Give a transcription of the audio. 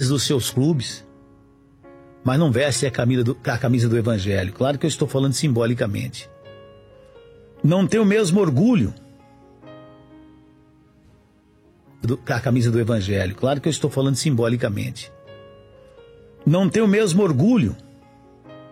presidentes dos seus clubes, mas não vestem a camisa do Evangelho. Claro que eu estou falando simbolicamente. Não tem o mesmo orgulho a camisa do Evangelho. Claro que eu estou falando simbolicamente. Não tem o mesmo orgulho